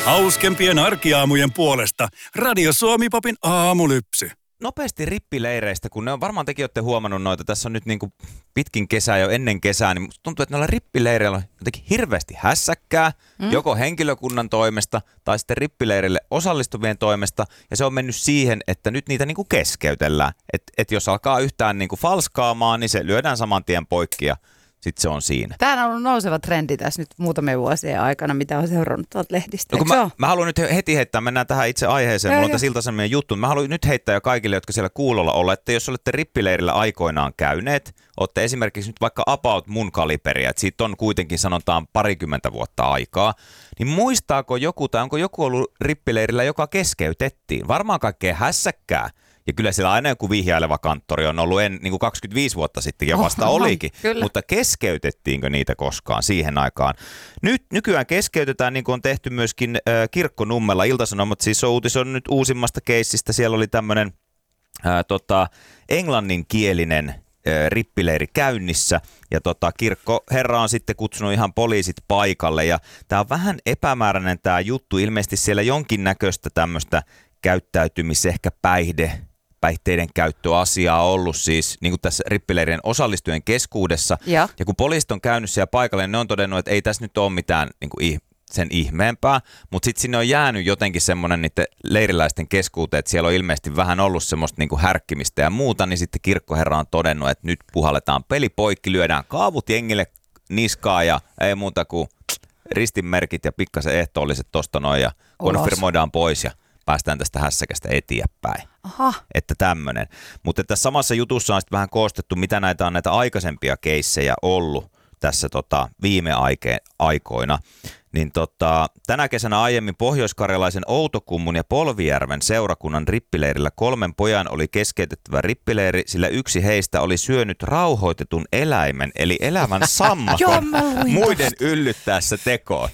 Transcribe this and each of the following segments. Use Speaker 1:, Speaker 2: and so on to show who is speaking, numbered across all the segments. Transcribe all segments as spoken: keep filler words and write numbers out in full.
Speaker 1: Hauskempien arkiaamujen puolesta Radio Suomi-popin aamulypsy.
Speaker 2: Nopeasti rippileireistä, kun ne on varmaan tekin olette huomannut noita, tässä on nyt niin kuin pitkin kesää jo ennen kesää, niin musta tuntuu, että noilla rippileireillä on jotenkin hirveästi hässäkkää, mm. joko henkilökunnan toimesta tai sitten rippileirille osallistuvien toimesta, ja se on mennyt siihen, että nyt niitä niin kuin keskeytellään. Että et jos alkaa yhtään niin kuin falskaamaan, niin se lyödään saman tien poikki ja sitten se on siinä.
Speaker 3: Tämä on ollut nouseva trendi tässä nyt muutamien vuosien aikana, mitä on seurannut tuolta lehdistä.
Speaker 2: No, mä, mä haluan nyt heti heittää, mennään tähän itse aiheeseen,
Speaker 3: joo,
Speaker 2: mulla on
Speaker 3: jo.
Speaker 2: tässä iltaisemmin juttu. Mä haluan nyt heittää jo kaikille, jotka siellä kuulolla olla, että jos olette rippileirillä aikoinaan käyneet, olette esimerkiksi nyt vaikka about mun kaliberiä, että siitä on kuitenkin sanotaan parikymmentä vuotta aikaa, niin muistaako joku tai onko joku ollut rippileirillä, joka keskeytettiin? Varmaan kaikkea hässäkkää. Ja kyllä siellä aina joku vihjaileva kanttori on ollut en, niin kuin kaksikymmentäviisi vuotta sitten ja vasta oh, olikin. Kyllä. Mutta keskeytettiinkö niitä koskaan siihen aikaan? Nyt nykyään keskeytetään, niin kuin on tehty myöskin äh, Kirkkonummella. Ilta-Sanomat siis on uutisoinut nyt uusimmasta keissistä. Siellä oli tämmöinen äh, tota, englanninkielinen äh, rippileiri käynnissä. Ja tota, kirkkoherra on sitten kutsunut ihan poliisit paikalle. Ja tämä on vähän epämääräinen tämä juttu. Ilmeisesti siellä jonkinnäköistä tämmöistä käyttäytymis, ehkä päihde, päihteiden käyttöasiaa ollut siis niin kuin tässä rippileirien osallistujien keskuudessa. Ja. ja kun poliisit on käynyt siellä paikalle, niin ne on todennut, että ei tässä nyt ole mitään niin kuin sen ihmeempää, mutta sitten sinne on jäänyt jotenkin semmoinen niiden leiriläisten keskuuteen, että siellä on ilmeisesti vähän ollut semmoista niin kuin härkkimistä ja muuta, niin sitten kirkkoherra on todennut, että nyt puhalletaan peli poikki, lyödään kaavut jengille niskaa ja ei muuta kuin ristinmerkit ja pikkasen ehtoolliset tosta noin ja konfirmoidaan pois ja päästään tästä hässäkästä eteenpäin. Aha. Että tämmöinen. Mutta tässä samassa jutussa on sitten vähän koostettu, mitä näitä on näitä aikaisempia keissejä ollut tässä tota, viime aike- aikoina. Niin tota, tänä kesänä aiemmin Pohjois-Karjalaisen Outokummun ja Polvijärven seurakunnan rippileirillä kolmen pojan oli keskeytettävä rippileiri, sillä yksi heistä oli syönyt rauhoitetun eläimen, eli elävän sammakon muiden yllyttäessä tekoon.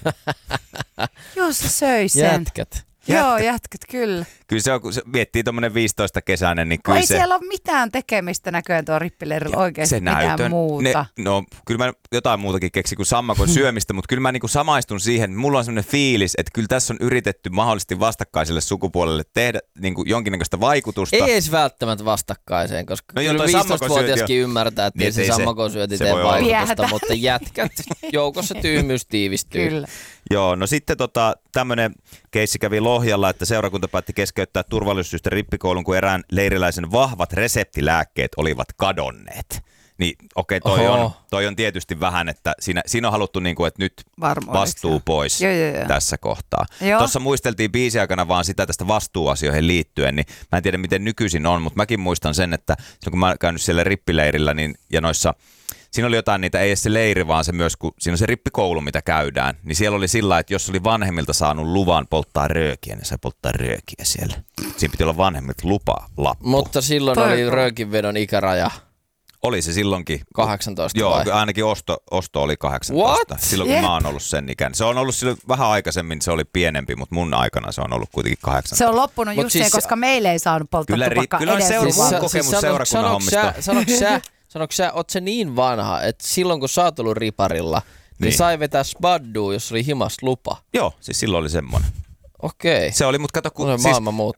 Speaker 3: Joo, se söi sen.
Speaker 4: Jätkät.
Speaker 3: Joo, jätkät, kyllä.
Speaker 2: Kyllä se on, kun se miettii tuommoinen viisitoista kesäinen, niin kyllä
Speaker 3: ei
Speaker 2: se...
Speaker 3: siellä ole mitään tekemistä näköjään tuo rippileirillä oikeasti
Speaker 2: se
Speaker 3: mitään
Speaker 2: näytön,
Speaker 3: muuta.
Speaker 2: Ne, no kyllä mä jotain muutakin keksin kuin sammakon syömistä, mutta kyllä mä niinku samaistun siihen, mulla on semmoinen fiilis, että kyllä tässä on yritetty mahdollisesti vastakkaiselle sukupuolelle tehdä niinku jonkinnäköistä vaikutusta.
Speaker 4: Ei edes välttämättä vastakkaiseen, koska no, kyllä viisitoistavuotiaskin ymmärtää, että niin, se, se sammakon syönti tee vaikutusta, mutta jätkät joukossa tyhmyys tiivistyy. Kyllä.
Speaker 2: Joo, no sitten tota, tämmöinen keissi kävi Lohjalla, että seurakunta päätti keskeyttää turvallisuussyistä rippikoulun, kun erään leiriläisen vahvat reseptilääkkeet olivat kadonneet. Niin okei, okay, toi, on, toi on tietysti vähän, että siinä, siinä on haluttu, niin kuin, että nyt vastuu pois joo, joo, joo. tässä kohtaa. Tuossa muisteltiin biisin aikana vaan sitä tästä vastuuasioihin liittyen, niin mä en tiedä miten nykyisin on, mutta mäkin muistan sen, että kun mä oon käynyt siellä rippileirillä niin, ja noissa siinä oli jotain niitä, ei edes se leiri, vaan se myös, kun siinä on se rippikoulu, mitä käydään, niin siellä oli sillä, että jos oli vanhemmilta saanut luvan polttaa röökiä, niin sai polttaa röökiä siellä. Siinä piti olla vanhemmilta lupa lappu.
Speaker 4: Mutta silloin Toi oli röökinvedon ikäraja.
Speaker 2: Oli se silloinkin.
Speaker 4: kahdeksantoista
Speaker 2: Joo,
Speaker 4: vai?
Speaker 2: ainakin osto, osto oli kahdeksantoista.
Speaker 4: What?
Speaker 2: Silloin kun yeah. mä oon ollut sen ikään. Se on ollut silloin vähän aikaisemmin, se oli pienempi, mutta mun aikana se on ollut kuitenkin kahdeksantoista.
Speaker 3: Se on loppunut Mut just siis, se, koska meille ei saanut polttaa
Speaker 2: kyllä,
Speaker 3: tupakkaa
Speaker 2: kyllä
Speaker 3: edes.
Speaker 2: Kyllä on
Speaker 3: siis,
Speaker 2: mun kokemus siis, seurakunnan hommista.
Speaker 4: Sanoitko sä, sanoitko sä, oot se niin vanha, että silloin kun sä oot ollut riparilla, niin, niin sai vetää spaddua, jos oli himasta lupa?
Speaker 2: Joo, siis silloin oli semmoinen.
Speaker 4: Okei.
Speaker 2: Se oli, mutta kato, kun
Speaker 4: siis, maailma